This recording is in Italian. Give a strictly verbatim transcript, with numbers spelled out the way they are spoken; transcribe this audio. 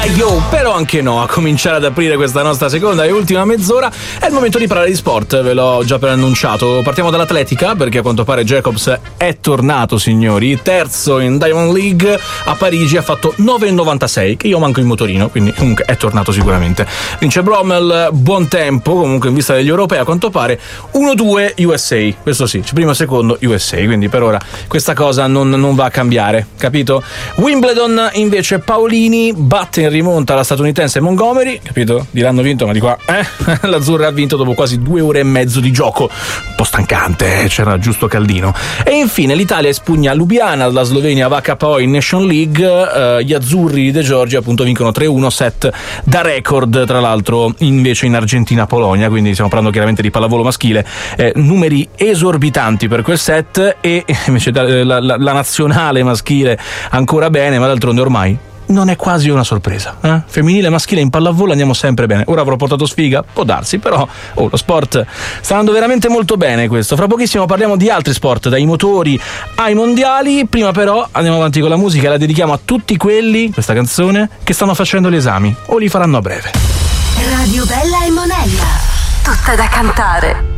Yo, però anche no, a cominciare ad aprire questa nostra seconda e ultima mezz'ora è il momento di parlare di sport, ve l'ho già preannunciato. Partiamo dall'atletica, perché a quanto pare Jacobs è tornato, signori, terzo in Diamond League a Parigi, ha fatto nove virgola novantasei, che io manco in motorino, quindi comunque è tornato sicuramente. Vince Brommel, buon tempo comunque in vista degli europei, a quanto pare uno due U S A, questo sì, primo e secondo U S A, quindi per ora questa cosa non, non va a cambiare, capito? Wimbledon invece Paolini batte in rimonta la statunitense Montgomery, capito? Diranno vinto, ma di qua eh? l'azzurra ha vinto dopo quasi due ore e mezzo di gioco, un po' stancante, eh? C'era giusto caldino. E infine l'Italia espugna Lubiana, la Slovenia va K O in Nation League, eh, gli azzurri di De Giorgi appunto vincono tre uno, set da record, tra l'altro invece in Argentina-Polonia, quindi stiamo parlando chiaramente di pallavolo maschile, eh, numeri esorbitanti per quel set, e invece la, la, la nazionale maschile ancora bene, ma d'altronde ormai non è quasi una sorpresa, eh? Femminile e maschile in pallavolo andiamo sempre bene. Ora avrò portato sfiga? Può darsi, però oh, lo sport sta andando veramente molto bene questo. Fra pochissimo parliamo di altri sport, dai motori ai mondiali. Prima però andiamo avanti con la musica, la dedichiamo a tutti quelli, questa canzone, che stanno facendo gli esami o li faranno a breve. Radio Bella e Monella, tutta da cantare.